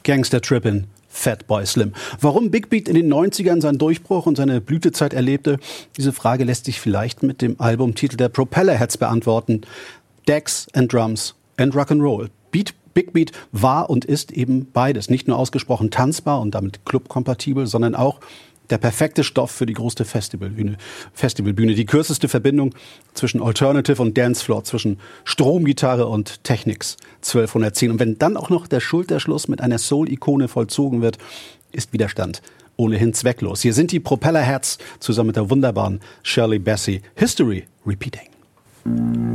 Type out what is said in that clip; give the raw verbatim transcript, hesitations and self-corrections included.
Gangster Trippin', Fatboy Slim. Warum Big Beat in den neunzigern seinen Durchbruch und seine Blütezeit erlebte, diese Frage lässt sich vielleicht mit dem Albumtitel der Propellerheads beantworten. Decks and Drums and Rock'n'Roll. Beat, Big Beat war und ist eben beides. Nicht nur ausgesprochen tanzbar und damit clubkompatibel, sondern auch der perfekte Stoff für die große Festivalbühne. Festivalbühne, die kürzeste Verbindung zwischen Alternative und Dancefloor, zwischen Stromgitarre und Technics zwölfhundertzehn. Und wenn dann auch noch der Schulterschluss mit einer Soul-Ikone vollzogen wird, ist Widerstand ohnehin zwecklos. Hier sind die Propellerheads zusammen mit der wunderbaren Shirley Bassey. History Repeating.